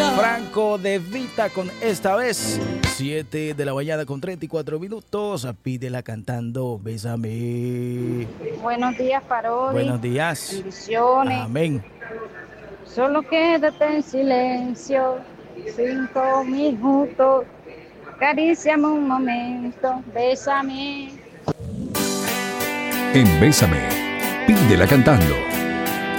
Franco De Vita con Esta Vez. 7 de la mañana con 34 minutos. Pídela cantando Bésame. Buenos días, Parodi. Buenos días. Bendiciones. Amén. Solo quédate en silencio 5 minutos. Acaríciame un momento. Bésame. En Bésame, pídela cantando.